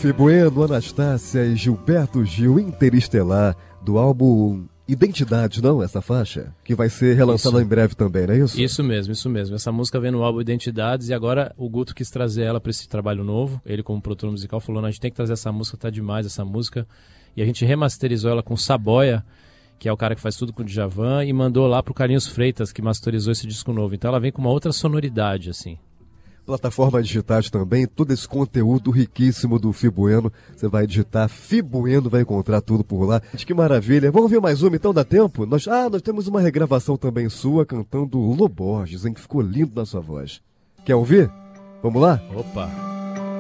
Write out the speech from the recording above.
Bueno, Anastácia e Gilberto Gil, Interestelar, do álbum Identidade, não? Essa faixa? Que vai ser relançada em breve também, não é isso? Isso mesmo, isso mesmo. Essa música vem no álbum Identidades e agora o Guto quis trazer ela para esse trabalho novo. Ele, como produtor musical, falou: não, a gente tem que trazer essa música, tá demais essa música. E a gente remasterizou ela com o Saboia, que é o cara que faz tudo com o Djavan, e mandou lá pro Carlinhos Freitas, que masterizou esse disco novo. Então ela vem com uma outra sonoridade, assim. Plataformas digitais também, todo esse conteúdo riquíssimo do Fi Bueno. Você vai digitar Fi Bueno, vai encontrar tudo por lá. Que maravilha. Vamos ver mais uma, então dá tempo? Nós temos uma regravação também sua cantando Lô Borges, hein, que ficou lindo na sua voz. Quer ouvir? Vamos lá? Opa!